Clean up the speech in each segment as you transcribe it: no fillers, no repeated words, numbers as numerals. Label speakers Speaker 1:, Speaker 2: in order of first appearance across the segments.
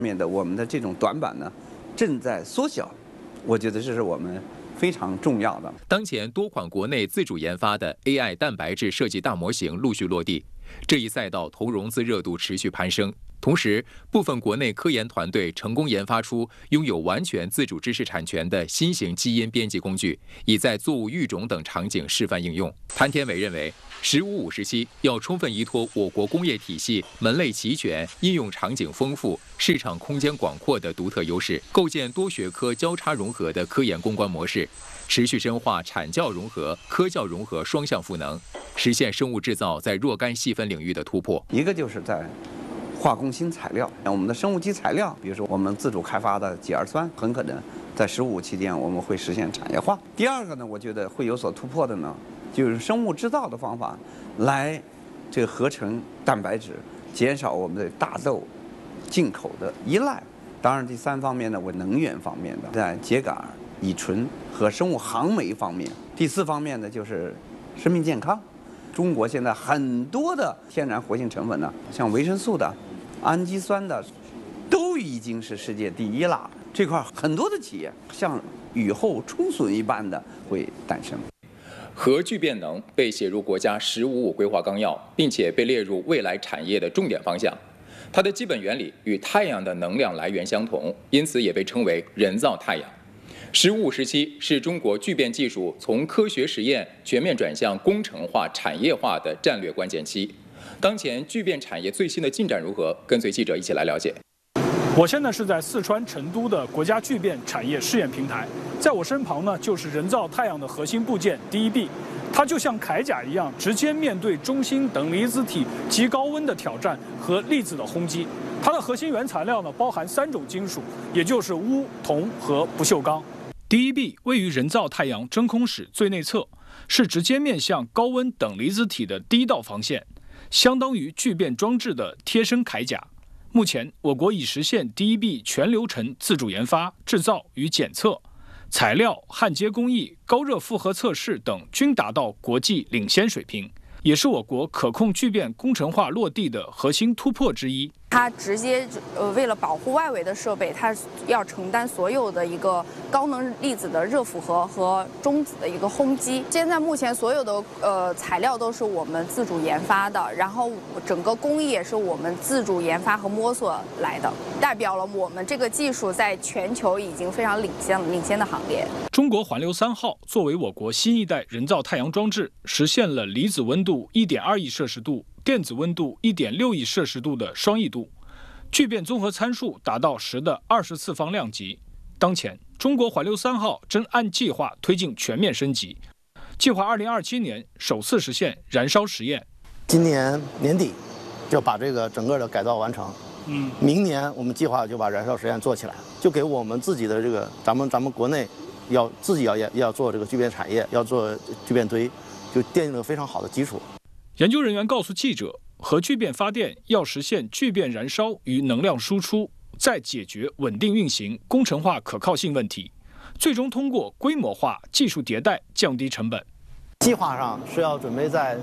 Speaker 1: 面的我们的这种短板呢，正在缩小。我觉得这是我们非常重要的。
Speaker 2: 当前多款国内自主研发的 AI 蛋白质设计大模型陆续落地，这一赛道投融资热度持续攀升。同时，部分国内科研团队成功研发出拥有完全自主知识产权的新型基因编辑工具，已在作物育种等场景示范应用。谭天伟认为，15-5时期要充分依托我国工业体系门类齐全、应用场景丰富、市场空间广阔的独特优势，构建多学科交叉融合的科研攻关模式，持续深化产教融合、科教融合双向赋能，实现生物制造在若干细分领域的突破。
Speaker 1: 一个就是在化工新材料，我们的生物基材料，比如说我们自主开发的己二酸，很可能在15期间我们会实现产业化。第二个呢，我觉得会有所突破的呢，就是生物制造的方法来这个合成蛋白质，减少我们的大豆进口的依赖。当然，第三方面呢，我能源方面的，在秸秆、乙醇和生物航酶方面。第四方面呢，就是生命健康。中国现在很多的天然活性成分呢，像维生素的、氨基酸的，都已经是世界第一了。这块很多的企业像雨后春笋一般的会诞生。
Speaker 2: 核聚变能被写入国家“15-5”规划纲要，并且被列入未来产业的重点方向。它的基本原理与太阳的能量来源相同，因此也被称为人造太阳。15-5时期是中国聚变技术从科学实验全面转向工程化、产业化的战略关键期。当前聚变产业最新的进展如何？跟随记者一起来了解。
Speaker 3: 我现在是在四川成都的国家聚变产业试验平台，在我身旁呢就是人造太阳的核心部件 DEB， 它就像铠甲一样，直接面对中心等离子体极高温的挑战和粒子的轰击。它的核心原材料呢包含3种金属，也就是钨、铜和不锈钢。DEB 位于人造太阳真空室最内侧，是直接面向高温等离子体的第一道防线，相当于聚变装置的贴身铠甲。目前，我国已实现 DEB 全流程自主研发、制造与检测，材料、焊接工艺、高热负荷测试等均达到国际领先水平，也是我国可控聚变工程化落地的核心突破之一。
Speaker 4: 它直接为了保护外围的设备，它要承担所有的一个高能粒子的热负荷和中子的一个轰击。现在目前所有的材料都是我们自主研发的，然后整个工艺也是我们自主研发和摸索来的，代表了我们这个技术在全球已经非常领先的行列。
Speaker 3: 中国环流3号作为我国新一代人造太阳装置，实现了离子温度1.2亿摄氏度。电子温度1.6亿摄氏度的双亿度，聚变综合参数达到10的24方量级。当前，中国环流3号正按计划推进全面升级，计划2027年首次实现燃烧实验。
Speaker 5: 今年年底就把这个整个的改造完成。明年我们计划就把燃烧实验做起来，就给我们自己的这个咱们国内自己要做这个聚变产业，要做聚变堆，就奠定了非常好的基础。
Speaker 3: 研究人员告诉记者，核聚变发电要实现聚变燃烧与能量输出，再解决稳定运行、工程化可靠性问题，最终通过规模化、技术迭代降低成本。
Speaker 5: 计划上是要准备在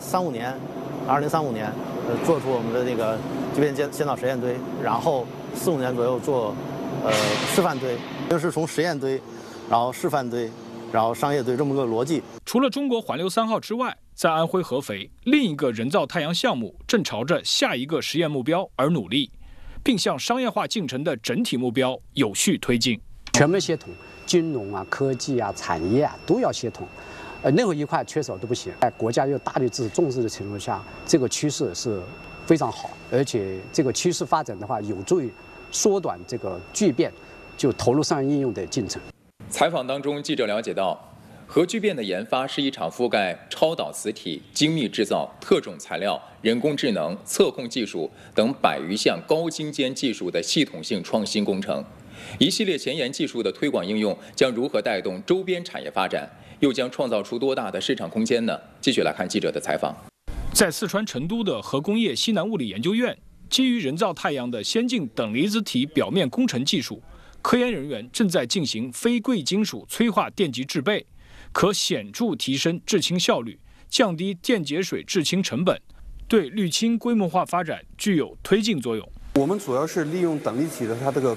Speaker 5: 2035年，做出我们的那个聚变先导实验堆，然后4-5年左右做示范堆，就是从实验堆，然后示范堆，然后商业堆这么个逻辑。
Speaker 3: 除了中国环流3号之外，在安徽合肥，另一个人造太阳项目正朝着下一个实验目标而努力，并向商业化进程的整体目标有序推进。
Speaker 6: 全面协同，金融啊、科技啊、产业啊都要协同，任何一块缺少都不行。在国家又大力重视的情况下，这个趋势是非常好，而且这个趋势发展的话，有助于缩短这个聚变就投入商业应用的进程。
Speaker 2: 采访当中，记者了解到，核聚变的研发是一场覆盖超导磁体、精密制造、特种材料、人工智能、测控技术等100余项高精尖技术的系统性创新工程。一系列前沿技术的推广应用将如何带动周边产业发展，又将创造出多大的市场空间呢？继续来看记者的采访。
Speaker 3: 在四川成都的核工业西南物理研究院，基于人造太阳的先进等离子体表面工程技术，科研人员正在进行非贵金属催化电极制备，可显著提升制氢效率，降低电解水制氢成本，对滤氢规模化发展具有推进作用。
Speaker 7: 我们主要是利用等离体的它这个